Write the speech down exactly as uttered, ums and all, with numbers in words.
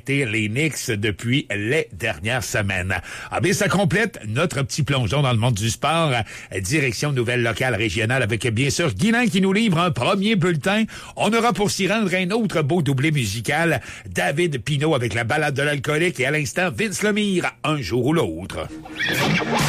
affecté les Knicks depuis les dernières semaines. Ah bien, ça complète notre petit plongeon dans le monde du sport. Direction nouvelle locale régionale avec bien sûr Guilain qui nous livre un premier bulletin. On aura pour s'y rendre un autre beau doublé musical. David Pinault avec la balade de l'alcoolique et à l'instant Vince Lemire, un jour ou l'autre.